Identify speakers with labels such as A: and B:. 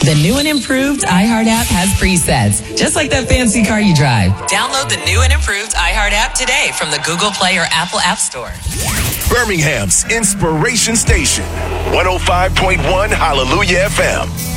A: The new and improved iHeart app has presets, just like that fancy car you drive. Download the new and improved iHeart app today from the Google Play or Apple App Store.
B: Birmingham's Inspiration Station, 105.1 Hallelujah FM.